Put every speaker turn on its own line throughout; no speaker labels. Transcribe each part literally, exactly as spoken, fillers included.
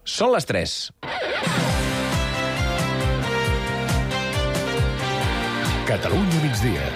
Són les tres.
Catalunya migdia.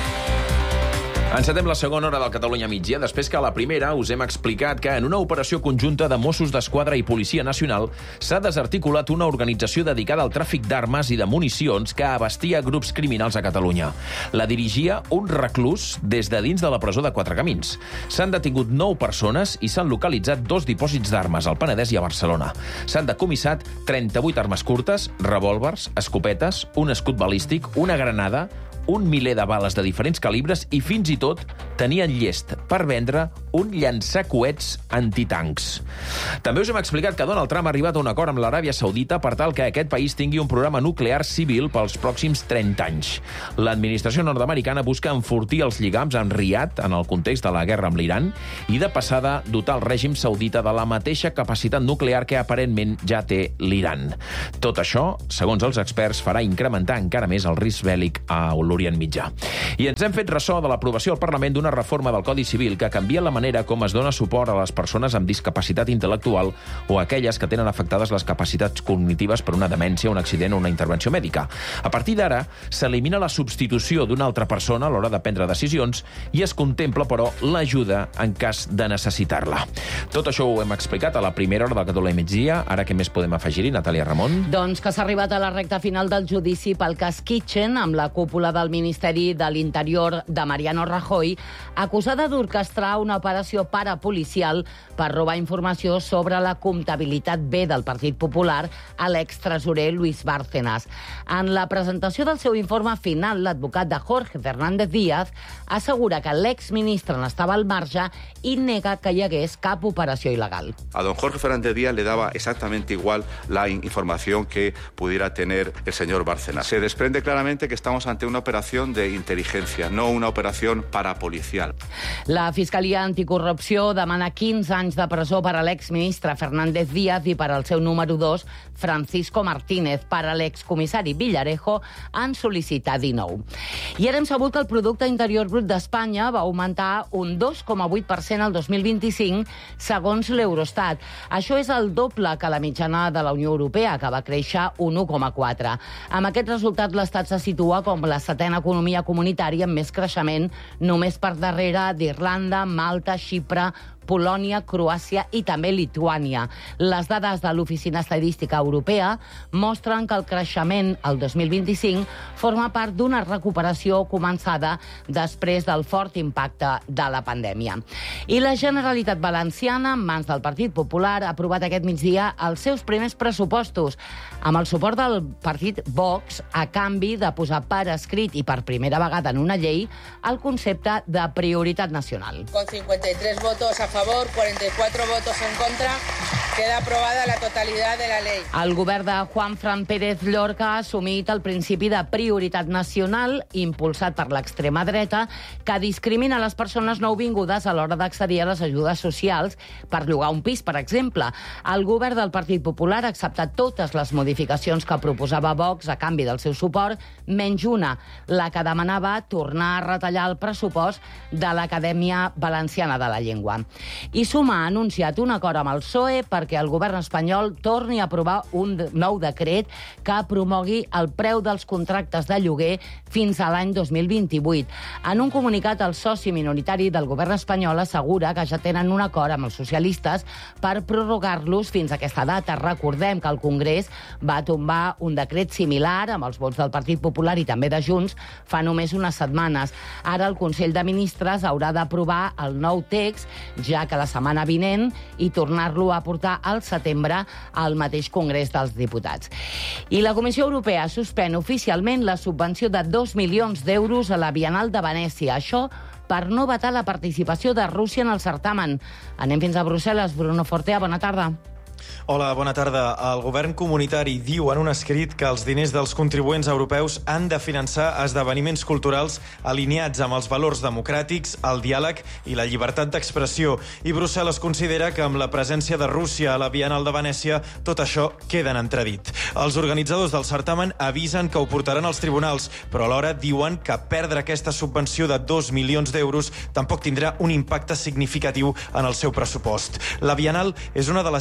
Encetem la segona hora del Catalunya migdia, després que a la primera us hem explicat que en una operació conjunta de Mossos d'Esquadra i Policia Nacional s'ha desarticulat una organització dedicada al tràfic d'armes i de municions que abastia grups criminals a Catalunya. La dirigia un reclús des de dins de la presó de Quatre Camins. S'han detingut nou persones i s'han localitzat dos dipòsits d'armes al Penedès i a Barcelona. S'han decomissat trenta-vuit armes curtes, revòlvers, escopetes, un escut balístic, una granada, un miler de bales de diferents calibres i fins i tot tenien llest per vendre un llançacoets antitancs. També us hem explicat que Donald Trump ha arribat a un acord amb l'Aràbia Saudita per tal que aquest país tingui un programa nuclear civil pels pròxims trenta anys. L'administració nord-americana busca enfortir els lligams amb Riad en el context de la guerra amb l'Iran i, de passada, dotar el règim saudita de la mateixa capacitat nuclear que aparentment ja té l'Iran. Tot això, segons els experts, farà incrementar encara més el risc bèl·lic a l'Orient Mitjà. I ens hem fet ressò de l'aprovació al Parlament d'una reforma del Codi Civil que canvia la manera com es dona suport a les persones amb discapacitat intel·lectual o aquelles que tenen afectades les capacitats cognitives per una demència, un accident o una intervenció mèdica. A partir d'ara, s'elimina la substitució d'una altra persona a l'hora de prendre decisions i es contempla, però, l'ajuda en cas de necessitar-la. Tot això ho hem explicat a la primera hora del Catalunya migdia. Ara què més podem afegir-hi, Natàlia Ramon?
Doncs que s'ha arribat a la recta final del judici pel cas Kitchen amb la cúpula del Ministeri de l'Interior de Mariano Rajoy, acusada d'orquestrar una operació parapolicial per robar informació sobre la comptabilitat B del Partit Popular a l'extresorer Luis Bárcenas. En la presentació del seu informe final, l'advocat de Jorge Fernández Díaz assegura que l'exministre n'estava al marge i nega que hi hagués cap operació il·legal.
A don Jorge Fernández Díaz le daba exactamente igual la información que pudiera tener el señor Bárcenas. Se desprende claramente que estamos ante una operación de inteligencia, no una operación parapolicial.
La Fiscalia Anticorrupció demana quinze anys de presó per a l'exministre Fernández Díaz i per al seu número dos, Francisco Martínez. Per a l'excomissari Villarejo han sol·licitat dinou. I ara hem sabut que el Producte Interior Brut d'Espanya va augmentar un dos coma vuit per cent el dos mil vint-i-cinc, segons l'Eurostat. Això és el doble que la mitjana de la Unió Europea, que va créixer un u coma quatre. Amb aquest resultat, l'Estat se situa com la setena economia comunitària amb més creixement, només per darrere d'Irlanda, Malta, Xipre, Polònia, Croàcia i també Lituània. Les dades de l'Oficina Estadística Europea mostren que el creixement el dos mil vint-i-cinc forma part d'una recuperació començada després del fort impacte de la pandèmia. I la Generalitat Valenciana, en mans del Partit Popular, ha aprovat aquest migdia els seus primers pressupostos, amb el suport del partit Vox, a canvi de posar per escrit i per primera vegada en una llei el concepte de prioritat nacional.
Con cincuenta y tres votos a favor, cuarenta y cuatro votos en contra, queda aprobada la totalidad de la ley.
El govern de Juanfran Pérez Llorca ha assumit el principi de prioritat nacional impulsat per l'extrema dreta que discrimina les persones nouvingudes a l'hora d'accedir a les ajudes socials per llogar un pis, per exemple. El govern del Partit Popular ha acceptat totes les modificacions que proposava Vox a canvi del seu suport, menys una, la que demanava tornar a retallar el pressupost de l'Acadèmia Valenciana de la Llengua. I Suma ha anunciat un acord amb el P S O E perquè el govern espanyol torni a aprovar un nou decret que promogui el preu dels contractes de lloguer fins a l'any dos mil vint-i-vuit. En un comunicat, el soci minoritari del govern espanyol assegura que ja tenen un acord amb els socialistes per prorrogar-los fins a aquesta data. Recordem que el Congrés va tombar un decret similar amb els vots del Partit Popular i també de Junts fa només unes setmanes. Ara el Consell de Ministres haurà d'aprovar el nou text, ja que la setmana vinent, i tornar-lo a portar al setembre al mateix Congrés dels Diputats. I la Comissió Europea suspèn oficialment la subvenció de dos milions d'euros a la Bienal de Venècia. Això per no vetar la participació de Rússia en el certamen. Anem fins a Brussel·les. Bruno Fortea, bona tarda.
Hola, bona tarda. El govern comunitari diu en un escrit que els diners dels contribuents europeus han de finançar esdeveniments culturals alineats amb els valors democràtics, el diàleg i la llibertat d'expressió. I Brussel·les considera que amb la presència de Rússia a la Bienal de Venècia tot això queda en entredit. Els organitzadors del certamen avisen que ho portaran als tribunals, però alhora diuen que perdre aquesta subvenció de dos milions d'euros tampoc tindrà un impacte significatiu en el seu pressupost. La Bienal és una de les cites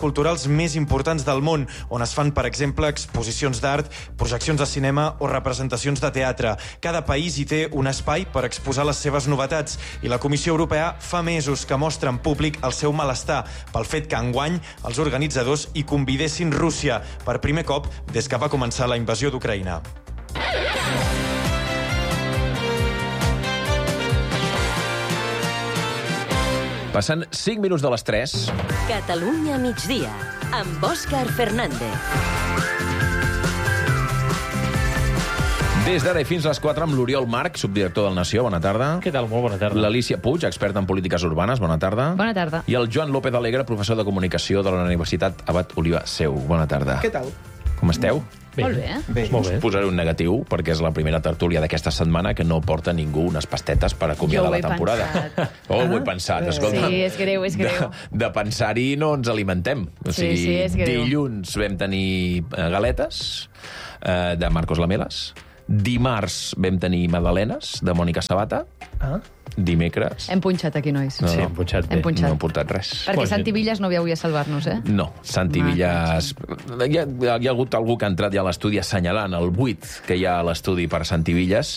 culturals més importants del món, on es fan, per exemple, exposicions d'art, projeccions de cinema o representacions de teatre. Cada país hi té un espai per exposar les seves novetats i la Comissió Europea fa mesos que mostra en públic el seu malestar pel fet que enguany els organitzadors hi convidessin Rússia per primer cop des que va començar la invasió d'Ucraïna.
Passant cinc minuts de les tres.
Catalunya migdia, amb Òscar Fernández.
Des d'ara i fins a les quatre amb l'Oriol Marc, subdirector del Nació. Bona tarda.
Què tal? Molt bona tarda.
L'Alícia Puig, experta en polítiques urbanes. Bona tarda.
Bona tarda.
I el Joan López Alegre, professor de comunicació de la Universitat Abat Oliva Seu. Bona tarda.
Què tal?
Com esteu?
Bé.
Molt bé.
Bé.
Molt bé.
Us posaré un negatiu, perquè és la primera tertúlia d'aquesta setmana que no porta ningú unes pastetes per acomiadar
Jo ho
la
he
temporada.
pensat.
Oh, ho he pensat, escolta.
Sí, és greu, és greu.
De, de pensar-hi no ens alimentem. O
Sí,
sigui,
sí, és greu.
dilluns vam tenir eh, galetes eh, de Marcos Lamelas. Dimarts vam tenir magdalenes de Mònica Sabata.
Ah.
Dimecres...
Hem punxat aquí, nois.
No,
Sí,
no,
hem punxat bé.
Hem punxat.
no hem portat res.
Perquè
Bona
Santi
gent.
Villas no ve avui a salvar-nos, eh?
No, Santi
Maco.
Villas... Hi ha, hi ha hagut algú que ha entrat ja a l'estudi assenyalant el buit que hi ha a l'estudi per Santi Villas.